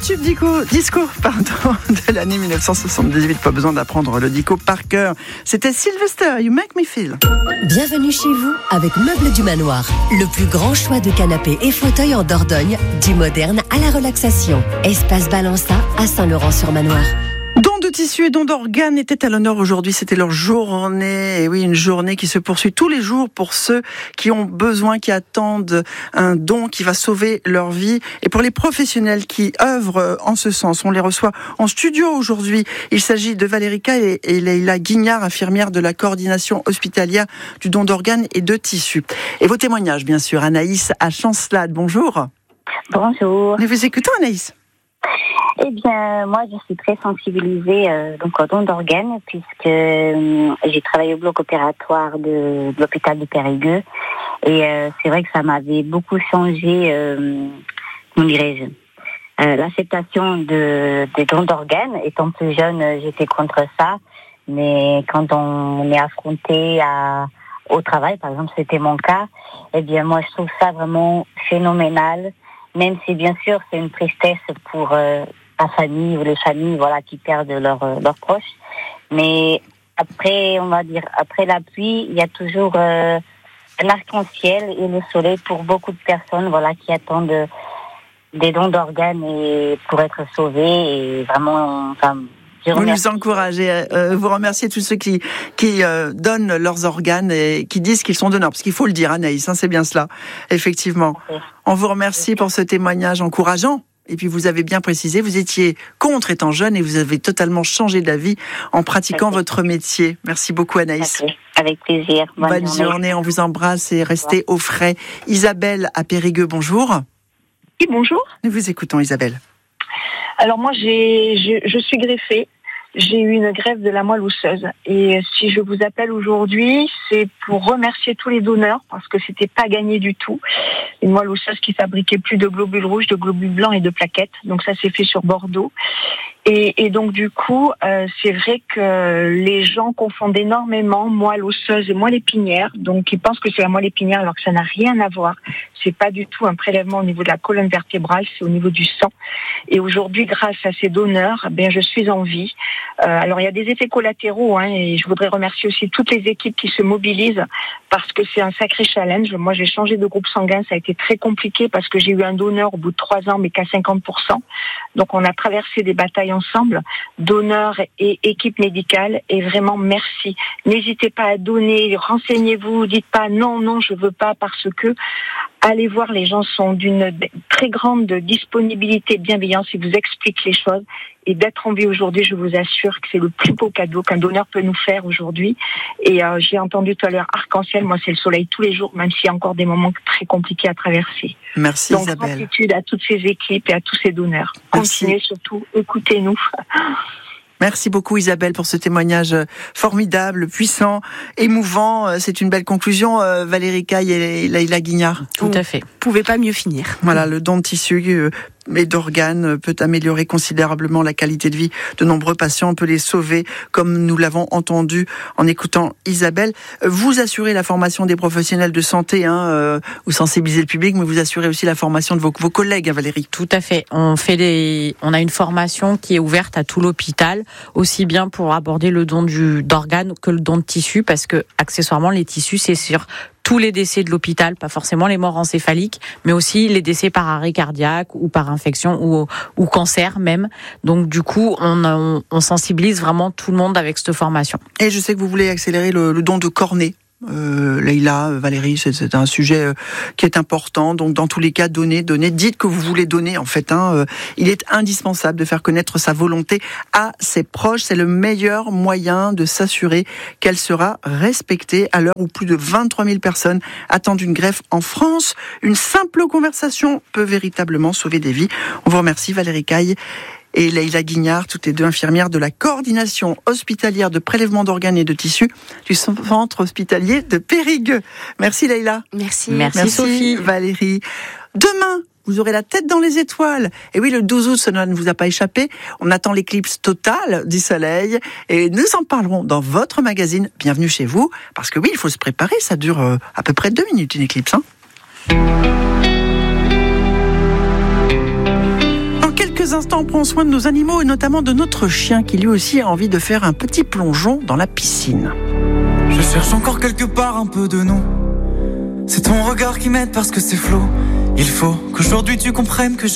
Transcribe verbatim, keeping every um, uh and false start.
tube disco, disco pardon, de l'année dix-neuf cent soixante-dix-huit. Pas besoin d'apprendre le disco par cœur. C'était Sylvester, You Make Me Feel. Bienvenue chez vous avec Meubles du Manoir. Le plus grand choix de canapés et fauteuils en Dordogne, du moderne à la relaxation. Espace Balança à Saint-Laurent-sur-Manoir. Dons de tissu et dons d'organes étaient à l'honneur aujourd'hui. C'était leur journée. Et oui, une journée qui se poursuit tous les jours pour ceux qui ont besoin, qui attendent un don qui va sauver leur vie. Et pour les professionnels qui œuvrent en ce sens, on les reçoit en studio aujourd'hui. Il s'agit de Valérie Caille et Leïla Guignard, infirmières de la coordination hospitalière du don d'organes et de tissus. Et vos témoignages, bien sûr. Anaïs à Chancelade, bonjour. Bonjour. Nous vous écoutons, Anaïs. Eh bien, moi, je suis très sensibilisée euh, donc au don d'organes, puisque euh, j'ai travaillé au bloc opératoire de, de l'hôpital de Périgueux, et euh, c'est vrai que ça m'avait beaucoup changé, euh, comment dirais-je, euh, l'acceptation de, des dons d'organes. Étant plus jeune, j'étais contre ça, mais quand on est affronté à, au travail, par exemple, c'était mon cas, eh bien, moi, je trouve ça vraiment phénoménal. Même si, bien sûr, c'est une tristesse pour euh, la famille ou les familles, voilà, qui perdent leurs euh, leurs proches. Mais après, on va dire, après la pluie, il y a toujours euh, un arc-en-ciel et le soleil pour beaucoup de personnes, voilà, qui attendent euh, des dons d'organes et pour être sauvés. Et vraiment, enfin, vous nous encouragez, euh, vous remerciez tous ceux qui qui euh, donnent leurs organes et qui disent qu'ils sont donneurs, parce qu'il faut le dire, Anaïs, hein, c'est bien cela, effectivement. Okay. On vous remercie pour ce témoignage encourageant. Et puis vous avez bien précisé, vous étiez contre étant jeune et vous avez totalement changé d'avis en pratiquant okay. votre métier. Merci beaucoup, Anaïs. Okay. Avec plaisir. Bonne, Bonne journée. journée, on vous embrasse et restez au frais. Isabelle à Périgueux, bonjour. Oui, bonjour. Nous vous écoutons, Isabelle. Alors moi, j'ai, je, je suis greffée. J'ai eu une greffe de la moelle osseuse. Et si je vous appelle aujourd'hui, c'est pour remercier tous les donneurs, parce que c'était pas gagné du tout. Une moelle osseuse qui fabriquait plus de globules rouges, de globules blancs et de plaquettes. Donc ça s'est fait sur Bordeaux. Et, et donc du coup, euh, c'est vrai que les gens confondent énormément moelle osseuse et moelle épinière. Donc ils pensent que c'est la moelle épinière alors que ça n'a rien à voir. C'est pas du tout un prélèvement au niveau de la colonne vertébrale, c'est au niveau du sang. Et aujourd'hui, grâce à ces donneurs, ben je suis en vie. Euh, alors il y a des effets collatéraux, hein, et je voudrais remercier aussi toutes les équipes qui se mobilisent parce que c'est un sacré challenge. Moi, j'ai changé de groupe sanguin, ça a été très compliqué parce que j'ai eu un donneur au bout de trois ans, mais qu'à cinquante pour cent. Donc on a traversé des batailles ensemble, donneurs et équipe médicale, et vraiment merci. N'hésitez pas à donner, renseignez-vous, dites pas non, non, je veux pas, parce que allez voir, les gens sont d'une très grande disponibilité, bienveillance, ils vous expliquent les choses. Et d'être en vie aujourd'hui, je vous assure que c'est le plus beau cadeau qu'un donneur peut nous faire aujourd'hui. Et euh, j'ai entendu tout à l'heure arc-en-ciel, moi c'est le soleil tous les jours, même s'il y a encore des moments très compliqués à traverser. Merci Donc, Isabelle. Donc gratitude à toutes ces équipes et à tous ces donneurs. Merci. Continuez surtout, écoutez-nous. Merci beaucoup Isabelle pour ce témoignage formidable, puissant, émouvant. C'est une belle conclusion, Valérie Caille et Leïla Guignard. Tout à fait. Vous pouvez pas mieux finir. Voilà, le don de tissu et d'organes peut améliorer considérablement la qualité de vie de nombreux patients, on peut les sauver, comme nous l'avons entendu en écoutant Isabelle. Vous assurez la formation des professionnels de santé, hein, euh, vous sensibilisez le public, mais vous assurez aussi la formation de vos, vos collègues, hein, Valérie. Tout à fait. On fait des, on a une formation qui est ouverte à tout l'hôpital, aussi bien pour aborder le don du, d'organes que le don de tissus, parce que accessoirement les tissus c'est sur tous les décès de l'hôpital, pas forcément les morts encéphaliques, mais aussi les décès par arrêt cardiaque ou par infection ou, ou cancer même. Donc du coup, on, on, on sensibilise vraiment tout le monde avec cette formation. Et je sais que vous voulez accélérer le, le don de cornée. Euh, Leïla, Valérie, c'est, c'est un sujet euh, qui est important. Donc, dans tous les cas, donnez, donnez. Dites que vous voulez donner. En fait, hein, euh, il est indispensable de faire connaître sa volonté à ses proches. C'est le meilleur moyen de s'assurer qu'elle sera respectée. À l'heure où plus de vingt-trois mille personnes attendent une greffe en France, une simple conversation peut véritablement sauver des vies. On vous remercie, Valérie Caille et Leïla Guignard, toutes les deux infirmières de la coordination hospitalière de prélèvement d'organes et de tissus du centre hospitalier de Périgueux. Merci Leïla. Merci. Merci, Merci Sophie. Valérie. Demain, vous aurez la tête dans les étoiles. Et oui, le douze août, cela ne vous a pas échappé. On attend l'éclipse totale du soleil. Et nous en parlerons dans votre magazine. Bienvenue chez vous. Parce que oui, il faut se préparer. Ça dure euh, à peu près deux minutes, une éclipse. Hein. quelques instants, on prend soin de nos animaux et notamment de notre chien qui lui aussi a envie de faire un petit plongeon dans la piscine. Je cherche encore quelque part un peu de nous. C'est ton regard qui m'aide parce que c'est flou. Il faut qu'aujourd'hui tu comprennes que j'ai